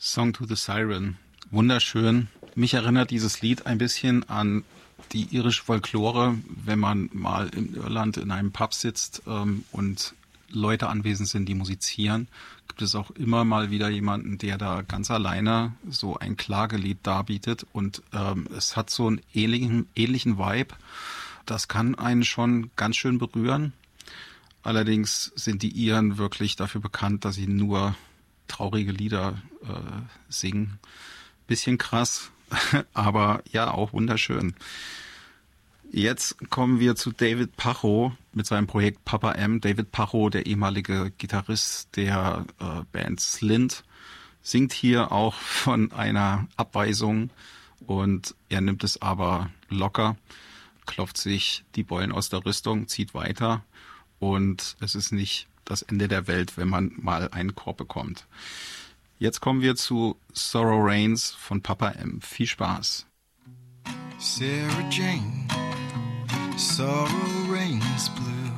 Song to the Siren. Wunderschön. Mich erinnert dieses Lied ein bisschen an die irische Folklore, wenn man mal in Irland in einem Pub sitzt und Leute anwesend sind, die musizieren, gibt es auch immer mal wieder jemanden, der da ganz alleine so ein Klagelied darbietet und es hat so einen ähnlichen Vibe. Das kann einen schon ganz schön berühren. Allerdings sind die Iren wirklich dafür bekannt, dass sie nur traurige Lieder singen. Bisschen krass, aber ja, auch wunderschön. Jetzt kommen wir zu David Pacho mit seinem Projekt Papa M. David Pacho, der ehemalige Gitarrist der Band Slint, singt hier auch von einer Abweisung und er nimmt es aber locker, klopft sich die Beulen aus der Rüstung, zieht weiter und es ist nicht das Ende der Welt, wenn man mal einen Korb bekommt. Jetzt kommen wir zu Sorrow Reigns von Papa M. Viel Spaß. Sarah Jane, sorrow reigns blue.